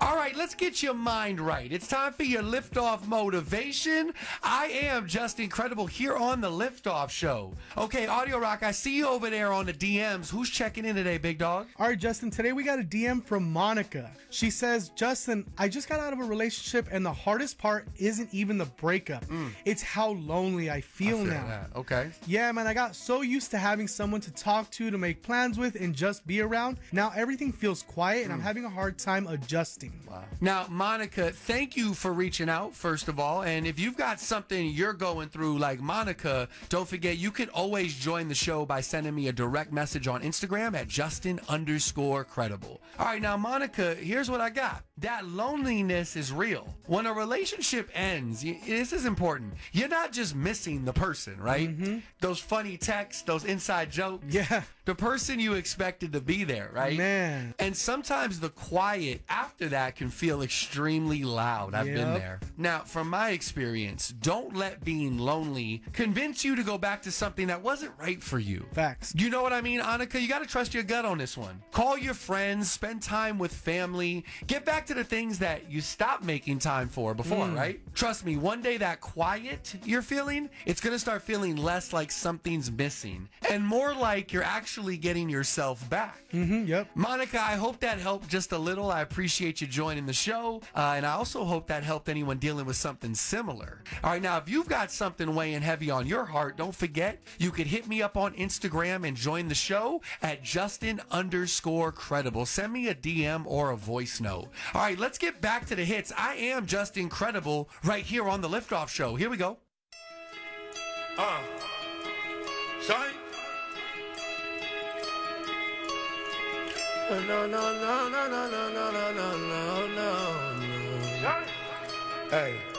All right, let's get your mind right. It's time for your liftoff motivation. I am Just Incredible here on the Liftoff Show. Okay, Audio Rock, I see you over there on the DMs. Who's checking in today, big dog? All right, Justin, today we got a DM from Monica. She says, Justin, I just got out of a relationship and the hardest part isn't even the breakup. It's how lonely I feel now. That. Okay. Yeah, man, I got so used to having someone to talk to make plans with, and just be around. Now everything feels quiet and I'm having a hard time adjusting. Wow. Now, Monica, thank you for reaching out, first of all. And if you've got something you're going through like Monica, don't forget, you can always join the show by sending me a direct message on Instagram at Justin_credible. All right, now, Monica, here's what I got. That loneliness is real. When a relationship ends, this is important. You're not just missing the person, right? Those funny texts, those inside jokes. Yeah. The person you expected to be there, right? Man. And sometimes the quiet after that can feel extremely loud. I've been there. Now, from my experience, don't let being lonely convince you to go back to something that wasn't right for you. Facts. You know what I mean, Annika? You got to trust your gut on this one. Call your friends, spend time with family, get back to the things that you stopped making time for before, right? Trust me, one day that quiet you're feeling, it's going to start feeling less like something's missing and more like you're actually getting yourself back. Yep. Monica, I hope that helped just a little. I appreciate you joining the show. And I also hope that helped anyone dealing with something similar. All right, now, if you've got something weighing heavy on your heart, don't forget, you could hit me up on Instagram and join the show at Justin_credible. Send me a DM or a voice note. All right, let's get back to the hits. I am Just Incredible right here on the Liftoff Show. Here we go. Sorry? No, no, no, no, no, no, no, no, no, no, no. Sorry? Hey.